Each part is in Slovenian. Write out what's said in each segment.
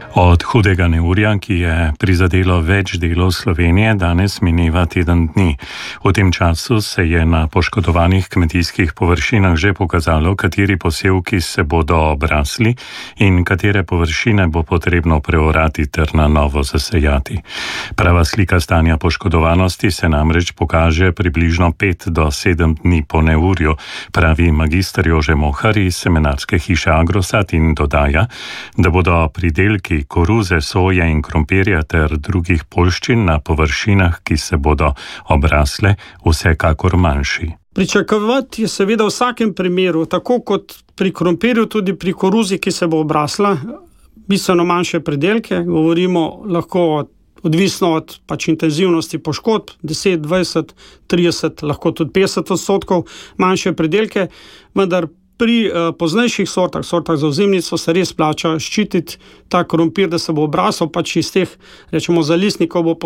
Od hudega neurja, ki je prizadelo več delov Slovenije, danes mineva teden dni. V tem času se je na poškodovanih kmetijskih površinah že pokazalo, kateri posevki se bodo obrasli in katere površine bo potrebno preorati ter na novo zasejati. Prava slika stanja poškodovanosti se namreč pokaže približno 5 do 7 dni po neurju, pravi magister Jože Mohar iz semenarske hiše Agrosat in dodaja, da bodo pridelki koruze, soje in krompirja ter drugih poljščin na površinah, ki se bodo obrasle, vsekakor manjši. Pričakovati je seveda v vsakem primeru, tako kot pri krompirju, tudi pri koruzi, ki se bo obrasla, bistveno manjše pridelke, govorimo lahko odvisno od intenzivnosti poškodb, 10, 20, 30, lahko tudi 50% manjše pridelke, vendar pri poznejših sortah za ozimnico se res plača ščititi ta krompir, da se bo obrasel, iz teh, rečemo, zalisnikov bo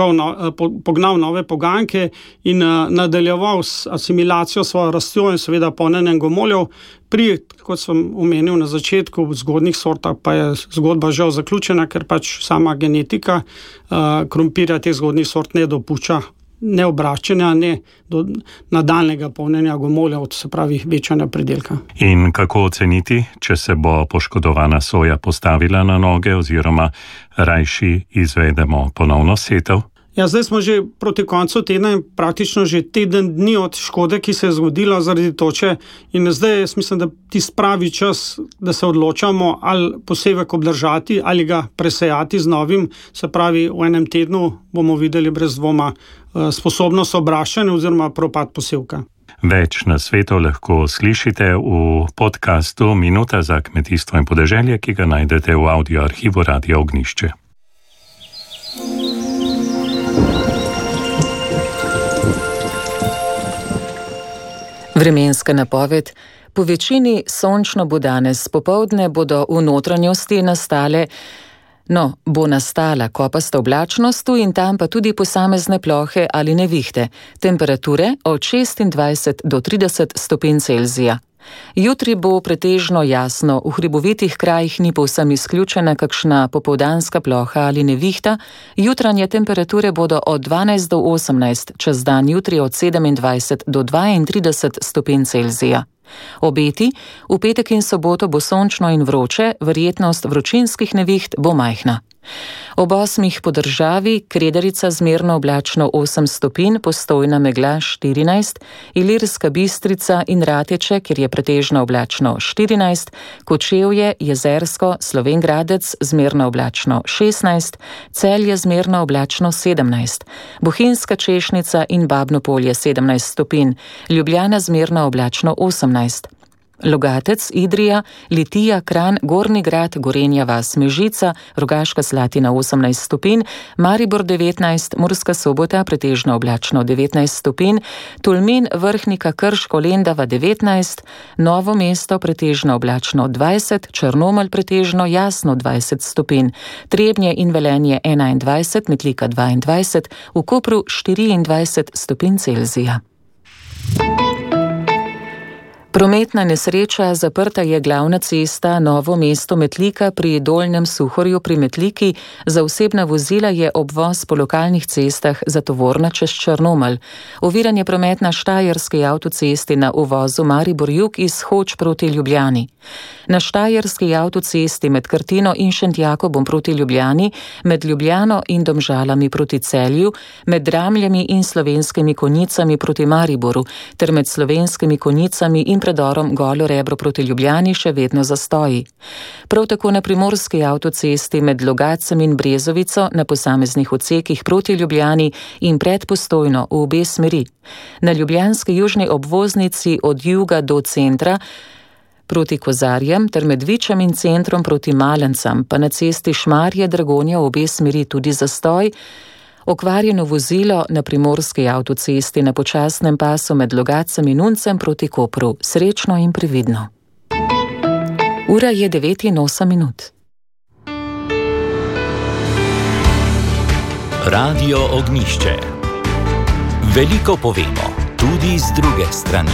pognal nove poganjke in nadaljeval s asimilacijo svojo rastjo in seveda polnjenjem gomoljev. Pri, kot sem omenil na začetku, v zgodnjih sortah pa je zgodba žal zaključena, ker sama genetika krompirja teh zgodnjih sort ne dopušča ne obraščanja, ne do nadaljnega polnjenja gomolja, se pravi večanja pridelka. In kako oceniti, če se bo poškodovana soja postavila na noge oziroma rajši izvedemo ponovno setev? Zdaj smo že proti koncu tedna in praktično že teden dni od škode, ki se je zgodila zaradi toče, in zdaj jaz mislim, da tisti pravi čas, da se odločamo ali posevek obdržati ali ga presejati z novim, se pravi v enem tednu bomo videli brez dvoma sposobnost obraščanja oziroma propad posevka. Več nasvetov lahko slišite v podkastu Minuta za kmetijstvo in podeželje, ki ga najdete v audio arhivu Radia Ognjišče. Vremenska napoved. Po večini sončno bo danes, popoldne bodo v notranjosti bo nastala kopasta oblačnost tu in tam pa tudi posamezne plohe ali nevihte. Temperature od 26 do 30 stopinj Celzija. Jutri bo pretežno jasno, v hribovitih krajih ni povsem izključena kakšna popoldanska ploha ali nevihta, jutranje temperature bodo od 12 do 18, čez dan jutri od 27 do 32 stopinj Celzija. Obeti, v petek in soboto bo sončno in vroče, verjetnost vročinskih neviht bo majhna. Ob 8 po državi Kredarica zmerno oblačno 8 stopinj, Postojna megla 14, Ilirska Bistrica in Rateče, kjer je pretežno oblačno 14, Kočevje, Jezersko, Slovenj Gradec zmerno oblačno 16, Celje zmerno oblačno 17, Bohinjska Češnica in Babno Polje 17 stopinj, Ljubljana zmerno oblačno 18. Logatec, Idrija, Litija, Kranj, Gornji Grad, Gorenja vas, Mežica, Rogaška Slatina 18 stopinj, Maribor 19, Murska Sobota pretežno oblačno 19 stopinj, Tolmin, Vrhnika, Krško, Lendava 19, Novo mesto pretežno oblačno 20, Črnomelj pretežno jasno 20 stopinj, Trebnje in Velenje 21, Metlika 22, v Kopru 24 stopinj Celzija. Prometna nesreča, zaprta je glavna cesta Novo mesto Metlika pri Dolnjem Suhorju pri Metliki, za osebna vozila je obvoz po lokalnih cestah za tovorna čez Črnomelj. Oviran je promet na Štajerski avtocesti na uvozu Maribor-Jug iz Hoč proti Ljubljani. Na Štajerski avtocesti med Krtino in Šentjakobom proti Ljubljani, med Ljubljano in Domžalami proti Celju, med Dramljami in Slovenskimi Konjicami proti Mariboru, ter med Slovenskimi Konjicami in predorom Golo Rebro proti Ljubljani še vedno zastoji. Prav tako na Primorski avtocesti med Logacem in Brezovico na posameznih odsekih proti Ljubljani in pred Postojno v obe smeri. Na ljubljanski južni obvoznici od juga do centra proti Kozarjem ter med Vičem in centrom proti Malencam, pa na cesti Šmarje-Dragonja v obe smeri tudi zastoj. Okvarjeno vozilo na Primorski avtocesti na počasnem pasu med Logacem in Uncem proti Kopru. Srečno in previdno. Ura je 9:08. Radio Ognjišče. Veliko povemo, tudi z druge strani.